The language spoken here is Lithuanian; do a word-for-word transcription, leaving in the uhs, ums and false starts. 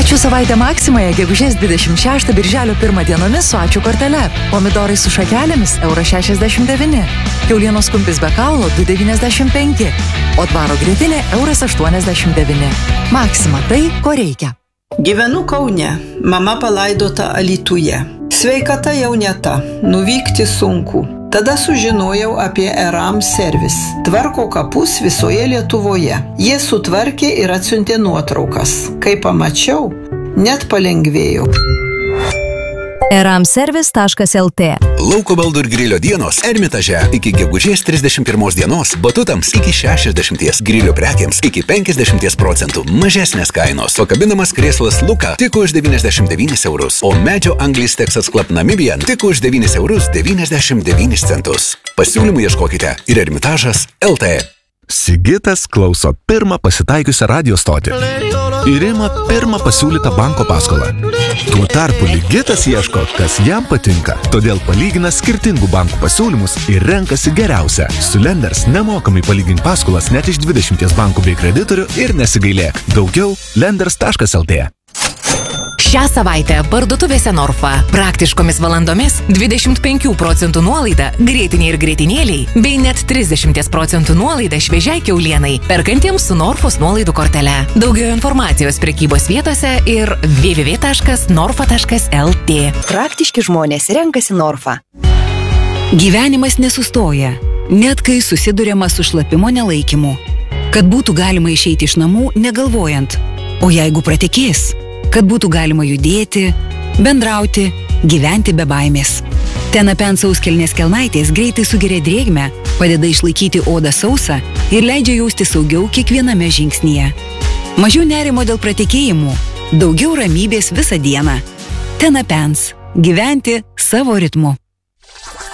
Ačiū savaitę Maksimoje gegužės dvidešimt šeštą birželio pirmą dienomis su ačiū kortele. Pomidorai su šakelėmis euras šešiasdešimt devyni. Kiaulienos kumpis be kaulo du devyniasdešimt penki. O dvaro grietinė euras aštuoniasdešimt devyni. Maksima tai, ko reikia. Gyvenu Kaune, mama palaidota Alytuje. Sveikata jau ne ta, nuvykti sunku. Tada sužinojau apie Eram Service. Tvarko kapus visoje Lietuvoje. Jie sutvarkė ir atsiuntė nuotraukas. Kai pamačiau, net palengvėjau. eram servis taškas lt. Lauko baldų ir grilio dienos Ermitaže iki gegužės trisdešimt pirmos dienos, batutams iki šešiasdešimt, grilio prekiams iki penkiasdešimt procentų mažesnės kainos. Pakabinamas krėslas Luka tik už devyniasdešimt devynis eurus, o medžio Anglis Texas Club Namibian tik už devynis eurus devyniasdešimt devynis centus. Pasiūlymų ieškokite ir Ermitažas L T. Sigitas klauso pirmą pasitaikiusią radio stotį ir ima pirmą pasiūlytą banko paskolą. Tuo tarpu Ligitas ieško, kas jam patinka, todėl palygina skirtingų bankų pasiūlymus ir renkasi geriausią. Su Lenders nemokamai palygink paskolas net iš dvidešimties bankų bei kreditorių ir nesigailėk. Daugiau lenders taškas lt. Šią savaitę parduotuvėse Norfa praktiškomis valandomis dvidešimt penkių procentų nuolaida grietiniai ir grietinėliai bei net trisdešimt procentų nuolaida šviežiai kiaulienai perkantiems su Norfos nuolaidų kortele. Daugiau informacijos prekybos vietose ir w w w taškas norfa taškas lt. Praktiški žmonės renkasi Norfa. Gyvenimas nesustoja, net kai susiduriama su šlapimo nelaikymu. Kad būtų galima išeiti iš namų negalvojant, o jeigu pratekės, kad būtų galima judėti, bendrauti, gyventi be baimės. Tenapen sauskelnės kelnaitės greitai sugeria drėgmę, padeda išlaikyti odą sausą ir leidžia jausti saugiau kiekviename žingsnyje. Mažiau nerimo dėl pratekėjimų, daugiau ramybės visą dieną. Tenapens. Gyventi savo ritmu.